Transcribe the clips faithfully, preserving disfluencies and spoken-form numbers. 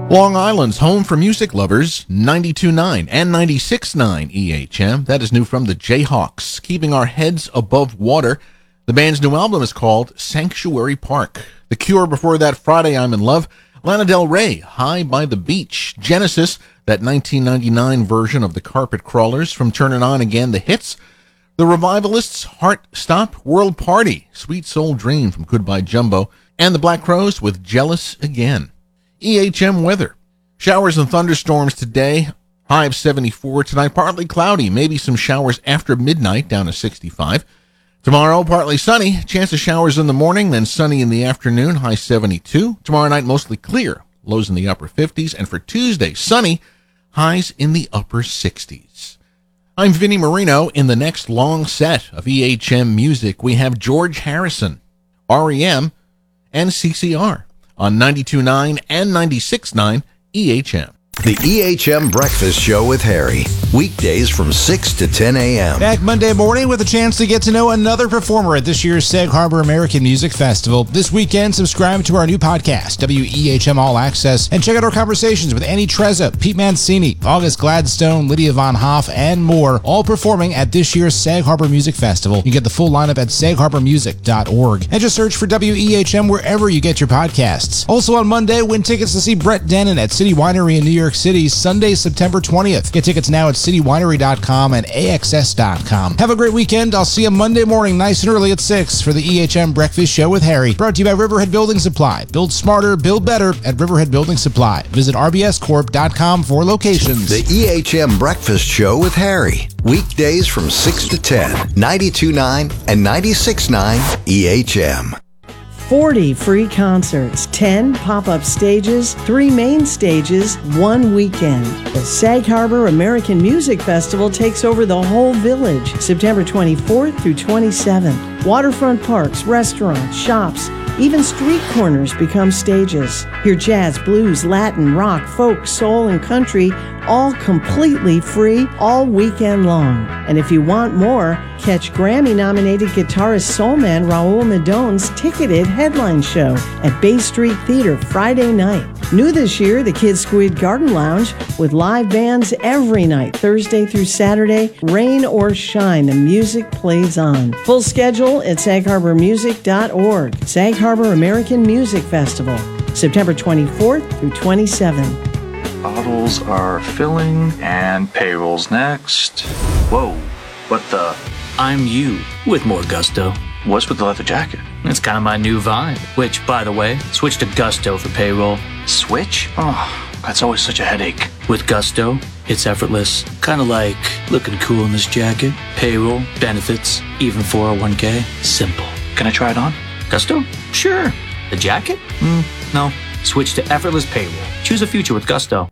Long Island's home for music lovers, ninety-two point nine and ninety-six point nine E H M. That is new from the Jayhawks, keeping our heads above water. The band's new album is called Sanctuary Park. The Cure before that, Friday I'm in Love. Lana Del Rey, High by the Beach. Genesis, that nineteen ninety-nine version of the Carpet Crawlers from Turnin' On Again, the hits. The Revivalists, Heart Stop World Party. Sweet Soul Dream from Goodbye Jumbo. And the Black Crowes with Jealous Again. E H M weather. Showers and thunderstorms today. High of seventy-four. Tonight, partly cloudy. Maybe some showers after midnight, down to sixty-five. Tomorrow, partly sunny. Chance of showers in the morning, then sunny in the afternoon. High seventy-two. Tomorrow night, mostly clear. Lows in the upper fifties. And for Tuesday, sunny. Highs in the upper sixties. I'm Vinnie Marino. In the next long set of E H M music, we have George Harrison, R E M, and C C R. On ninety-two point nine and ninety-six point nine E H M. The E H M Breakfast Show with Harry. Weekdays from six to ten a.m. Back Monday morning with a chance to get to know another performer at this year's Sag Harbor American Music Festival. This weekend, subscribe to our new podcast, W E H M All Access, and check out our conversations with Annie Trezza, Pete Mancini, August Gladstone, Lydia Von Hoff, and more, all performing at this year's Sag Harbor Music Festival. You get the full lineup at sag harbor music dot org. And just search for W E H M wherever you get your podcasts. Also on Monday, win tickets to see Brett Dennen at City Winery in New York City, Sunday, September twentieth. Get tickets now at city winery dot com and A X S dot com. Have a great weekend. I'll see you Monday morning, nice and early at six for the E H M Breakfast Show with Harry. Brought to you by Riverhead Building Supply. Build smarter, build better at Riverhead Building Supply. Visit r b s corp dot com for locations. The E H M Breakfast Show with Harry. Weekdays from six to ten. ninety-two point nine and ninety-six point nine E H M. forty free concerts, ten pop-up stages, three main stages, one weekend. The Sag Harbor American Music Festival takes over the whole village, September twenty-fourth through twenty-seventh. Waterfront parks, restaurants, shops, even street corners become stages. Hear jazz, blues, Latin, rock, folk, soul, and country, all completely free all weekend long. And if you want more, catch Grammy-nominated guitarist soul man Raul Madone's ticketed headline show at Bay Street Theater Friday night. New this year, the Kid Squid Garden Lounge with live bands every night, Thursday through Saturday. Rain or shine, the music plays on. Full schedule at sag harbor music dot org. Sag Harbor American Music Festival, September twenty-fourth through twenty-seventh. Bottles are filling and payroll's next. Whoa, what the? I'm you with more gusto. What's with the leather jacket? It's kind of my new vibe, which, by the way, switch to Gusto for payroll. Switch? Oh, that's always such a headache. With Gusto, it's effortless. Kind of like looking cool in this jacket. Payroll, benefits, even four oh one k. Simple. Can I try it on? Gusto? Sure. The jacket? Mm, no. Switch to effortless payroll. Choose a future with Gusto.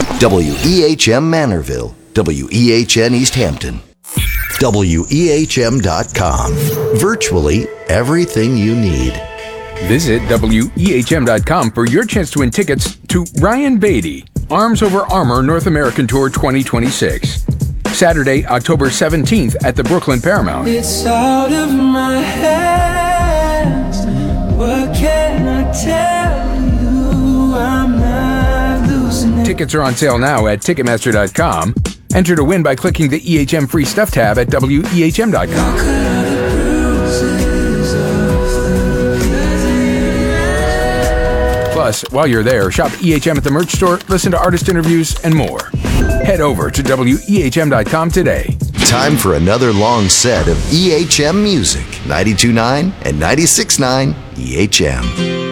W E H M Manorville. W E H N East Hampton. W E H M dot com. Virtually everything you need. Visit W E H M dot com for your chance to win tickets to Ryan Beatty, Arms Over Armor North American Tour twenty twenty-six. Saturday, October seventeenth at the Brooklyn Paramount. It's out of my hands. What can I tell you? I'm not losing it. Tickets are on sale now at ticketmaster dot com. Enter to win by clicking the E H M Free Stuff tab at W E H M dot com. Plus, while you're there, shop E H M at the merch store, listen to artist interviews, and more. Head over to W E H M dot com today. Time for another long set of E H M music. ninety-two point nine and ninety-six point nine E H M.